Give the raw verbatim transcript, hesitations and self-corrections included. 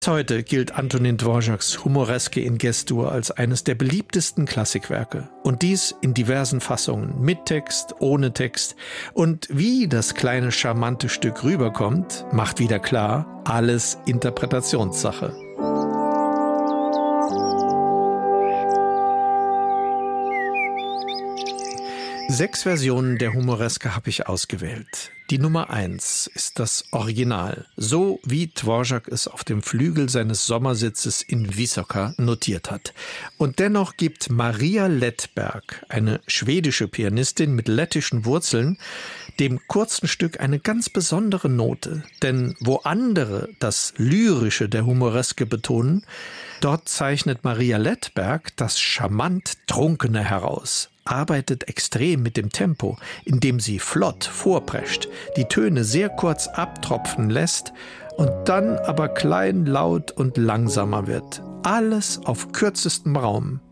Heute gilt Antonin Dvořáks Humoreske in Gestur als eines der beliebtesten Klassikwerke. Und dies in diversen Fassungen, mit Text, ohne Text. Und wie das kleine charmante Stück rüberkommt, macht wieder klar, alles Interpretationssache. Sechs Versionen der Humoreske habe ich ausgewählt. Die Nummer eins ist das Original, so wie Dvořák es auf dem Flügel seines Sommersitzes in Vysoká notiert hat. Und dennoch gibt Maria Lettberg, eine schwedische Pianistin mit lettischen Wurzeln, dem kurzen Stück eine ganz besondere Note. Denn wo andere das Lyrische der Humoreske betonen, dort zeichnet Maria Lettberg das charmant Trunkene heraus. Arbeitet extrem mit dem Tempo, indem sie flott vorprescht, die Töne sehr kurz abtropfen lässt und dann aber klein, laut und langsamer wird. Alles auf kürzestem Raum.